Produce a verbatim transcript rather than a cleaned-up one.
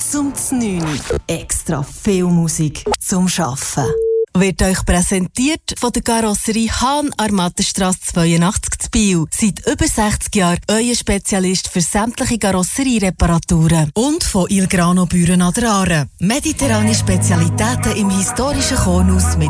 zum neun. Extra viel Musik zum Arbeiten. Wird euch präsentiert von der Karosserie Hahn Armatenstrasse zweiundachtzig zu Biel. Seit über sechzig Jahren euer Spezialist für sämtliche Karosseriereparaturen. Und von Il Grano Büren an der Aare. Mediterrane Spezialitäten im historischen Kornhaus mit